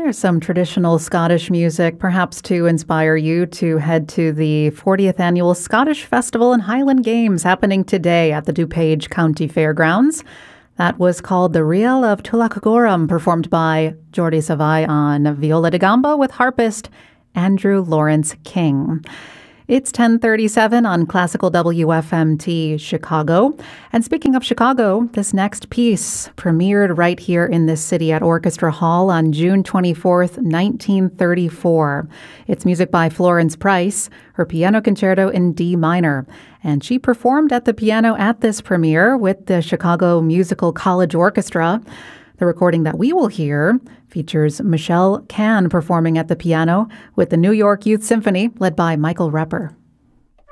There's some traditional Scottish music, perhaps to inspire you to head to the 40th Annual Scottish Festival and Highland Games happening today at the DuPage County Fairgrounds. That was called the Reel of Tullochgorum, performed by Jordi Savai on viola da gamba with harpist Andrew Lawrence King. It's 10:37 on Classical WFMT Chicago. And speaking of Chicago, this next piece premiered right here in this city at Orchestra Hall on June 24th, 1934. It's music by Florence Price, her piano concerto in D minor. And she performed at the piano at this premiere with the Chicago Musical College Orchestra. The recording that we will hear features Michelle Can performing at the piano with the New York Youth Symphony led by Michael Repper.